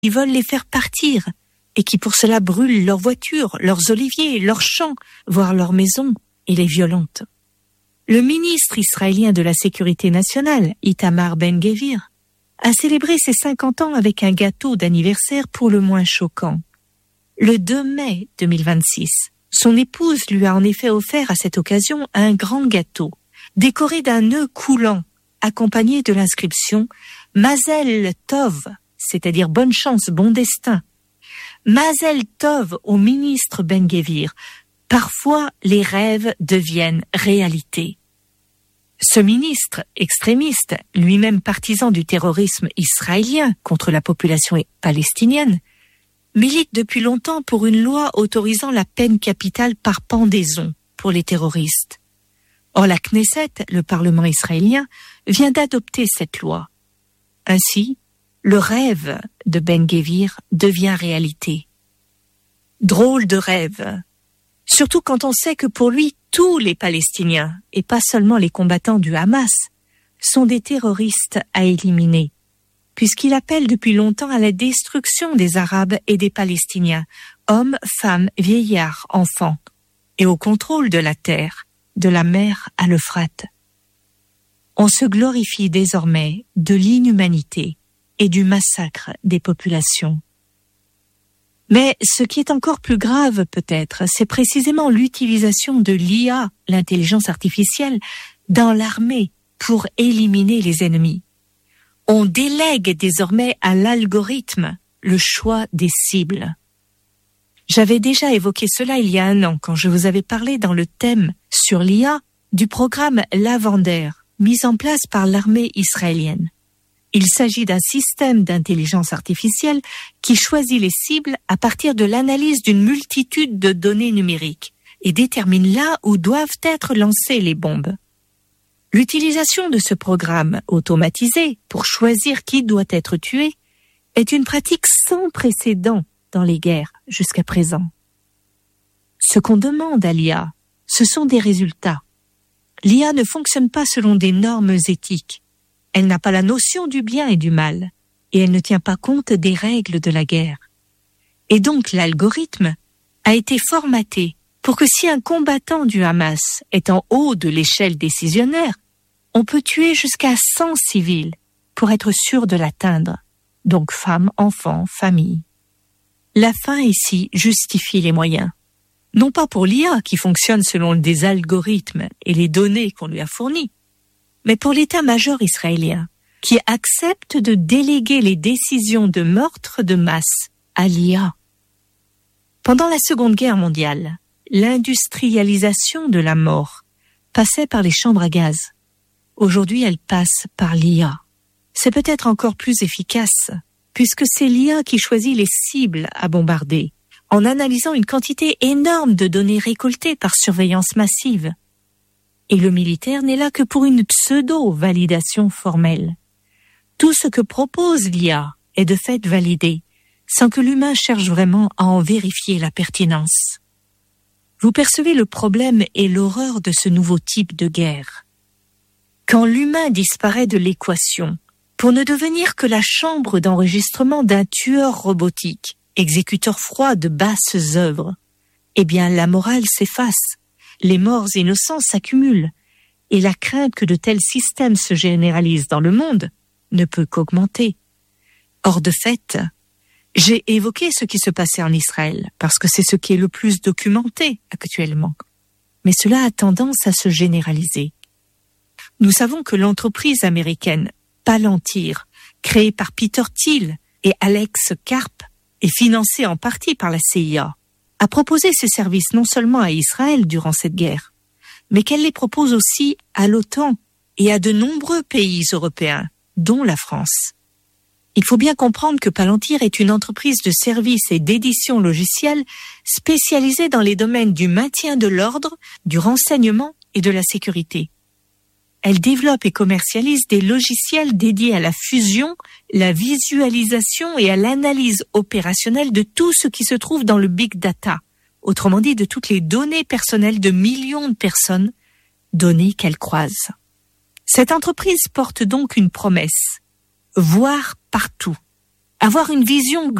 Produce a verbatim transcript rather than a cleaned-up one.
veulent les faire partir et qui pour cela brûlent leurs voitures, leurs oliviers, leurs champs, voire leurs maisons et les violentent. Le ministre israélien de la Sécurité nationale, Itamar Ben-Gvir, a célébré ses cinquante ans avec un gâteau d'anniversaire pour le moins choquant. Le deux mai deux mille vingt-six, son épouse lui a en effet offert à cette occasion un grand gâteau, décoré d'un nœud coulant, accompagné de l'inscription « Mazel Tov », c'est-à-dire « bonne chance, bon destin ». Mazel Tov au ministre Ben-Gvir. Parfois, les rêves deviennent réalité. Ce ministre extrémiste, lui-même partisan du terrorisme israélien contre la population palestinienne, milite depuis longtemps pour une loi autorisant la peine capitale par pendaison pour les terroristes. Or, la Knesset, le Parlement israélien, vient d'adopter cette loi. Ainsi, le rêve de Ben-Gvir devient réalité. Drôle de rêve. Surtout quand on sait que pour lui, tous les Palestiniens, et pas seulement les combattants du Hamas, sont des terroristes à éliminer, puisqu'il appelle depuis longtemps à la destruction des Arabes et des Palestiniens, hommes, femmes, vieillards, enfants, et au contrôle de la terre, de la mer à l'Euphrate. On se glorifie désormais de l'inhumanité et du massacre des populations. Mais ce qui est encore plus grave peut-être, c'est précisément l'utilisation de l'I A, l'intelligence artificielle, dans l'armée pour éliminer les ennemis. On délègue désormais à l'algorithme le choix des cibles. J'avais déjà évoqué cela il y a un an quand je vous avais parlé dans le thème sur l'I A du programme Lavander, mis en place par l'armée israélienne. Il s'agit d'un système d'intelligence artificielle qui choisit les cibles à partir de l'analyse d'une multitude de données numériques et détermine là où doivent être lancées les bombes. L'utilisation de ce programme automatisé pour choisir qui doit être tué est une pratique sans précédent dans les guerres jusqu'à présent. Ce qu'on demande à l'I A, ce sont des résultats. L'I A ne fonctionne pas selon des normes éthiques. Elle n'a pas la notion du bien et du mal, et elle ne tient pas compte des règles de la guerre. Et donc l'algorithme a été formaté pour que si un combattant du Hamas est en haut de l'échelle décisionnaire, on peut tuer jusqu'à cent civils pour être sûr de l'atteindre, donc femmes, enfants, familles. La fin ici justifie les moyens. Non pas pour l'I A qui fonctionne selon des algorithmes et les données qu'on lui a fournies, mais pour l'état-major israélien, qui accepte de déléguer les décisions de meurtre de masse à l'I A. Pendant la Seconde Guerre mondiale, l'industrialisation de la mort passait par les chambres à gaz. Aujourd'hui, elle passe par l'I A. C'est peut-être encore plus efficace, puisque c'est l'I A qui choisit les cibles à bombarder, en analysant une quantité énorme de données récoltées par surveillance massive. Et le militaire n'est là que pour une pseudo-validation formelle. Tout ce que propose l'I A est de fait validé, sans que l'humain cherche vraiment à en vérifier la pertinence. Vous percevez le problème et l'horreur de ce nouveau type de guerre. Quand l'humain disparaît de l'équation, pour ne devenir que la chambre d'enregistrement d'un tueur robotique, exécuteur froid de basses œuvres, eh bien la morale s'efface. Les morts innocents s'accumulent, et la crainte que de tels systèmes se généralisent dans le monde ne peut qu'augmenter. Or de fait, j'ai évoqué ce qui se passait en Israël, parce que c'est ce qui est le plus documenté actuellement. Mais cela a tendance à se généraliser. Nous savons que l'entreprise américaine Palantir, créée par Peter Thiel et Alex Karp, et financée en partie par la C I A, a proposé ses services non seulement à Israël durant cette guerre, mais qu'elle les propose aussi à l'OTAN et à de nombreux pays européens, dont la France. Il faut bien comprendre que Palantir est une entreprise de services et d'édition logicielle spécialisée dans les domaines du maintien de l'ordre, du renseignement et de la sécurité. Elle développe et commercialise des logiciels dédiés à la fusion, la visualisation et à l'analyse opérationnelle de tout ce qui se trouve dans le big data, autrement dit de toutes les données personnelles de millions de personnes, données qu'elle croise. Cette entreprise porte donc une promesse, voir partout, avoir une vision